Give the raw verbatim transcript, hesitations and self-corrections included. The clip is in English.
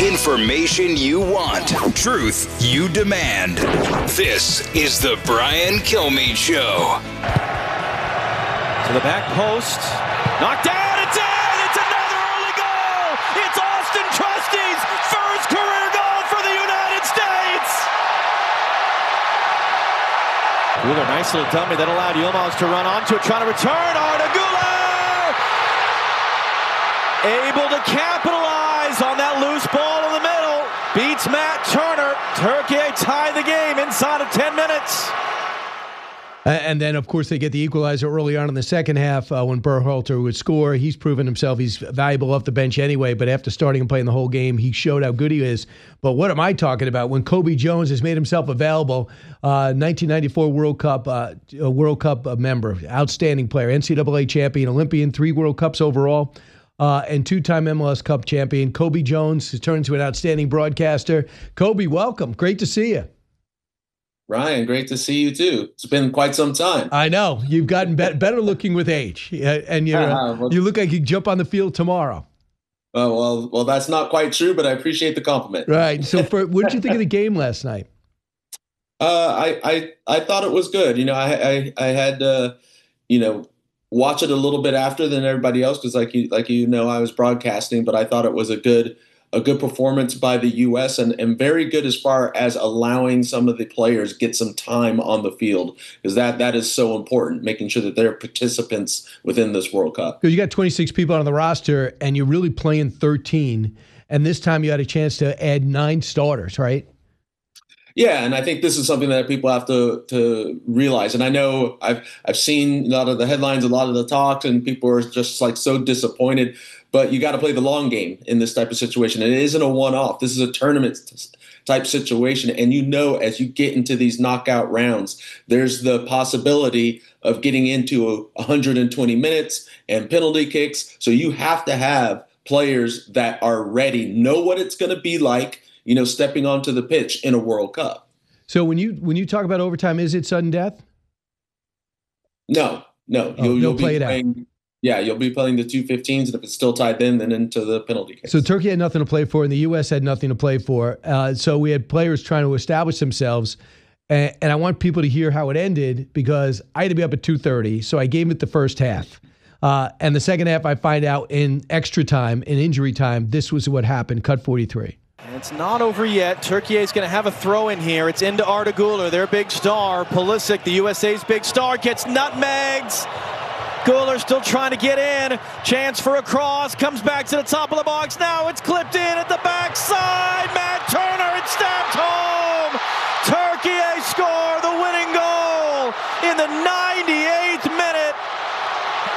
Information you want. Truth you demand. This is the Brian Kilmeade Show. To the back post. Knocked down. It's in. It's another early goal. It's Austin Trusty's first career goal for the United States. Guler, nice little dummy that allowed Yilmaz to run onto it, trying to return. Arda Guler able to capitalize on that loose ball in the middle. Beats Matt Turner. Turkey tie the game inside of ten minutes. And then, of course, they get the equalizer early on in the second half uh, when Berhalter would score. He's proven himself. He's valuable off the bench anyway, but after starting and playing the whole game, he showed how good he is. But what am I talking about? When Cobi Jones has made himself available, uh, nineteen ninety-four World Cup uh, World Cup member, outstanding player, N C double A champion, Olympian, three World Cups overall, uh, and two-time M L S Cup champion. Cobi Jones has turned into an outstanding broadcaster. Cobi, welcome. Great to see you. Ryan, great to see you too. It's been quite some time. I know. You've gotten be- better looking with age, and you uh, well, you look like you jump on the field tomorrow. Oh, well, well, that's not quite true, but I appreciate the compliment. Right. So, for, what did you think of the game last night? Uh, I, I I thought it was good. You know, I I, I had uh, you know watch it a little bit after than everybody else because, like you like you know, I was broadcasting, but I thought it was a good. A good performance by the U S and, and very good as far as allowing some of the players get some time on the field because that, that is so important, making sure that they're participants within this World Cup. You got twenty-six people on the roster and you're really playing thirteen, and this time you had a chance to add nine starters, right? Yeah, and I think this is something that people have to to realize. And I know I've I've seen a lot of the headlines, a lot of the talks, and people are just like so disappointed. But you got to play the long game in this type of situation. And it isn't a one-off. This is a tournament type situation. And you know, as you get into these knockout rounds, there's the possibility of getting into one hundred twenty minutes and penalty kicks. So you have to have players that are ready, know what it's going to be like, you know, stepping onto the pitch in a World Cup. So when you when you talk about overtime, is it sudden death? No, no. Oh, you'll, you'll you'll play it playing, out. Yeah, you'll be playing the two fifteens, and if it's still tied then, then into the penalty case. So Turkey had nothing to play for, and the U S had nothing to play for. Uh, so we had players trying to establish themselves, and, and I want people to hear how it ended because I had to be up at two thirty, so I gave it the first half. Uh, and the second half, I find out in extra time, in injury time, this was what happened, cut forty-three. And it's not over yet. Turkey is going to have a throw in here. It's into Arda Guler, their big star. Pulisic, the U S A's big star, gets nutmegs. Guler still trying to get in. Chance for a cross. Comes back to the top of the box. Now it's clipped in at the backside. Matt Turner, it's stabbed home. Turkey score the winning goal in the ninety-eighth minute.